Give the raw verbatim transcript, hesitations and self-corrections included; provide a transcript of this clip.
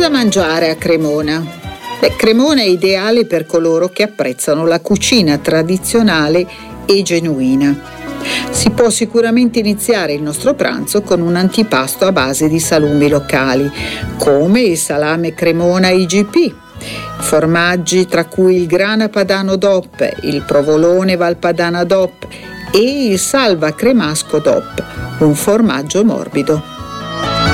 Cosa mangiare a Cremona? Beh, Cremona è ideale per coloro che apprezzano la cucina tradizionale e genuina. Si può sicuramente iniziare il nostro pranzo con un antipasto a base di salumi locali, come il salame Cremona I G P, formaggi tra cui il grana padano D O P, il provolone valpadana D O P e il salva cremasco D O P, un formaggio morbido.